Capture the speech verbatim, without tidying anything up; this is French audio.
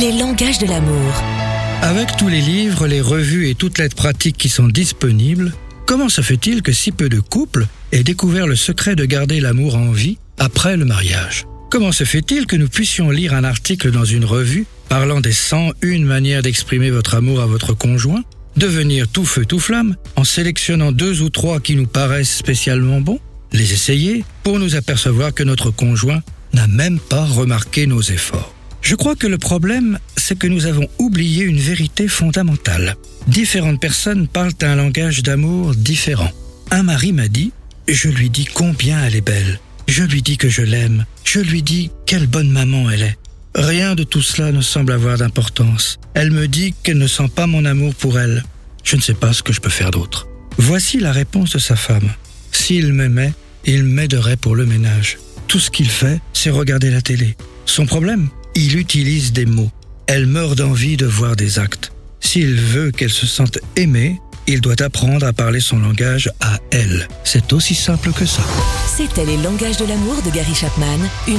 Les langages de l'amour. Avec tous les livres, les revues et toute l'aide pratique qui sont disponibles, comment se fait-il que si peu de couples aient découvert le secret de garder l'amour en vie après le mariage ? Comment se fait-il que nous puissions lire un article dans une revue parlant des cent une manières d'exprimer votre amour à votre conjoint, devenir tout feu tout flamme en sélectionnant deux ou trois qui nous paraissent spécialement bons, les essayer pour nous apercevoir que notre conjoint n'a même pas remarqué nos efforts ? Je crois que le problème, c'est que nous avons oublié une vérité fondamentale. Différentes personnes parlent un langage d'amour différent. Un mari m'a dit « Je lui dis combien elle est belle. Je lui dis que je l'aime. Je lui dis quelle bonne maman elle est. » Rien de tout cela ne semble avoir d'importance. Elle me dit qu'elle ne sent pas mon amour pour elle. Je ne sais pas ce que je peux faire d'autre. Voici la réponse de sa femme. S'il m'aimait, il m'aiderait pour le ménage. Tout ce qu'il fait, c'est regarder la télé. Son problème ? Il utilise des mots. Elle meurt d'envie de voir des actes. S'il veut qu'elle se sente aimée, il doit apprendre à parler son langage à elle. C'est aussi simple que ça. C'était Les langages de l'amour de Gary Chapman, une